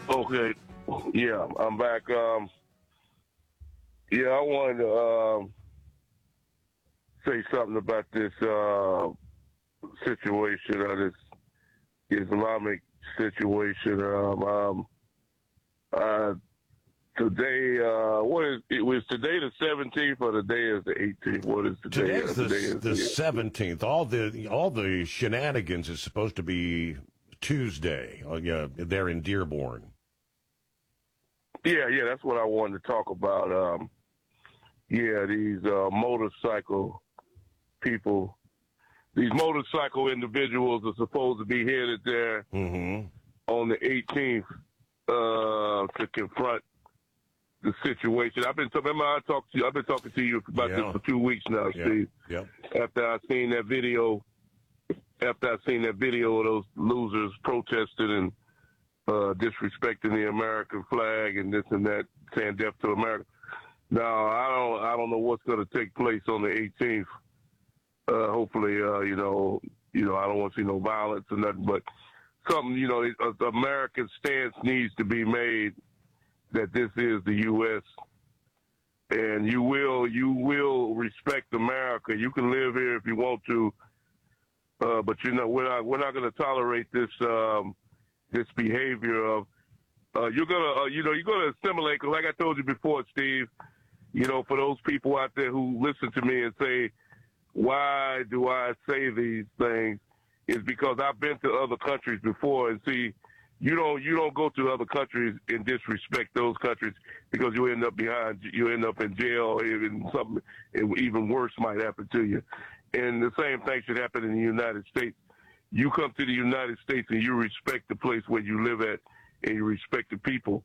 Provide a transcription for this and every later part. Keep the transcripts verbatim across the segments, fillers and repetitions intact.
Okay. Yeah, I'm back. Um, yeah, I wanted to um, say something about this uh, situation, or this Islamic situation. Um, um, uh, today, uh, what is it? Was today the seventeenth or the day is the eighteenth? What is today? Uh, Today's the today is the the seventeenth. All the all the shenanigans is supposed to be Tuesday. Uh, yeah, there in Dearborn. yeah, yeah. That's what I wanted to talk about. Um, yeah, these uh, motorcycle people. These motorcycle individuals are supposed to be headed there Mm-hmm. on the eighteenth uh, to confront the situation. I've been remember I talked to you. I've been talking to you about Yeah. this for two weeks now, Yeah. Steve. Yep. After I seen that video, after I seen that video of those losers protesting and uh, disrespecting the American flag and this and that, saying "death to America." Now I don't I don't know what's going to take place on the eighteenth. Uh, hopefully, uh, you know, you know, I don't want to see no violence or nothing, but something, you know, the American stance needs to be made that this is the U S and you will, you will respect America. You can live here if you want to, uh, but you know, we're not, we're not going to tolerate this, um, this behavior of, uh, you're gonna, uh, you know, you're gonna assimilate. Cause like I told you before, Steve, you know, for those people out there who listen to me and say, why do I say these things? Is because I've been to other countries before and see, you don't you don't go to other countries and disrespect those countries because you end up behind, you end up in jail, or even something even worse might happen to you. And the same thing should happen in the United States. You come to the United States and you respect the place where you live at, and you respect the people,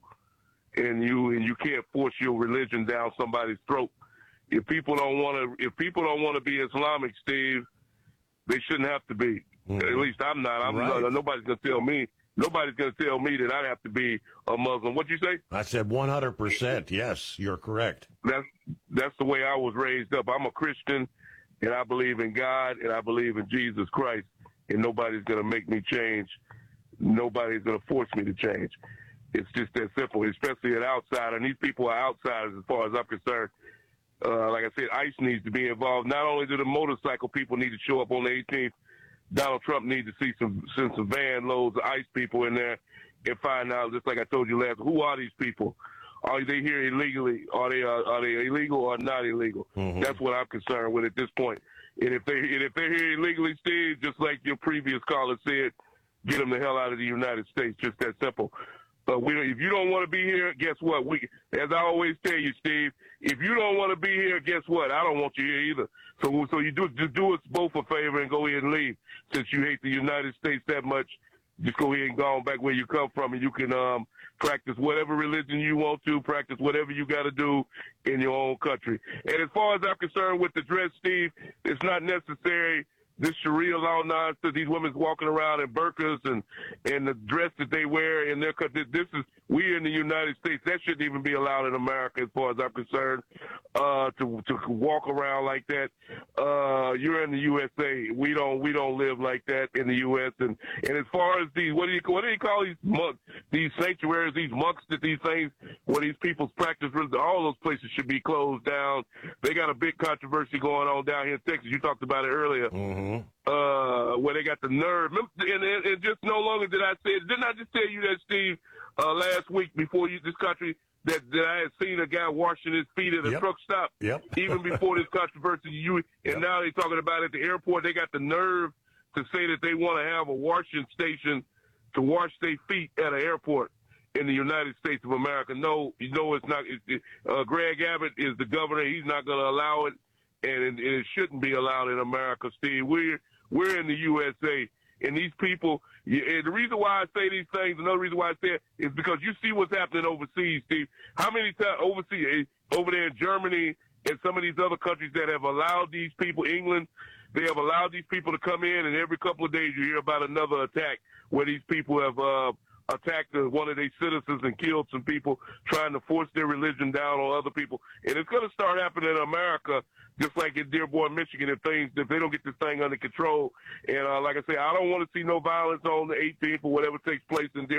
and you and you can't force your religion down somebody's throat. If people don't want to, if people don't want to be Islamic, Steve, they shouldn't have to be. Mm-hmm. At least I'm not. I'm Right. not. Nobody's gonna tell me. Nobody's gonna tell me that I have to be a Muslim. What you say? I said one hundred percent. Yes, you're correct. That's that's the way I was raised up. I'm a Christian, and I believe in God, and I believe in Jesus Christ. And nobody's gonna make me change. Nobody's gonna force me to change. It's just that simple. Especially an outsider, and these people are outsiders as far as I'm concerned. Uh, like I said, ICE needs to be involved. Not only do the motorcycle people need to show up on the eighteenth, Donald Trump needs to see some send some van loads of ICE people in there and find out, just like I told you last, who are these people? Are they here illegally? Are they uh, are they illegal or not illegal? Mm-hmm. That's what I'm concerned with at this point. And if they and if they're here illegally, Steve, just like your previous caller said, get them the hell out of the United States. Just that simple. But we, if you don't want to be here, guess what? We, as I always tell you, Steve, if you don't want to be here, guess what? I don't want you here either. So, so you do, just do us both a favor and go ahead and leave. Since you hate the United States that much, just go ahead and go on back where you come from, and you can um, practice whatever religion you want to, practice whatever you got to do in your own country. And as far as I'm concerned with the dress, Steve, it's not necessary. This Sharia law nonsense, these women's walking around in burqas and, and the dress that they wear in their country. This is, we in the United States, that shouldn't even be allowed in America as far as I'm concerned, uh, to, to walk around like that. Uh, you're in the U S A. We don't, we don't live like that in the U S And, and as far as these, what do you, what do you call these monks, these sanctuaries, these monks that these things, where these people's practice, all those places should be closed down. They got a big controversy going on down here in Texas. You talked about it earlier. Mm-hmm. Uh, where they got the nerve. And, and, and just no longer did I say, didn't I just tell you that, Steve, uh, last week before you, this country, that, that I had seen a guy washing his feet at a Yep. truck stop, Yep. even before this controversy. You and Yep. now they're talking about at the airport. They got the nerve to say that they want to have a washing station to wash their feet at an airport in the United States of America. No, you know it's not. It, it, uh, Greg Abbott is the governor. He's not going to allow it, and it, it shouldn't be allowed in America, Steve. We're we're in the U S A, and these people. And the reason why I say these things, another reason why I say it, is because you see what's happening overseas, Steve. How many times overseas, over there in Germany and some of these other countries that have allowed these people, England, they have allowed these people to come in, and every couple of days you hear about another attack where these people have uh, attacked one of their citizens and killed some people trying to force their religion down on other people. And it's going to start happening in America, just like in Dearborn, Michigan, if things, if they don't get this thing under control. And uh, like I say, I don't want to see no violence on the eighteenth or whatever takes place in Dearborn.